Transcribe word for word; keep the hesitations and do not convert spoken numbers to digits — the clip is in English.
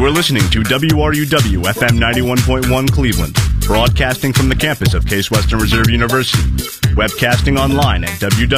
You are listening to W R U W F M ninety-one point one Cleveland, broadcasting from the campus of Case Western Reserve University, webcasting online at w w w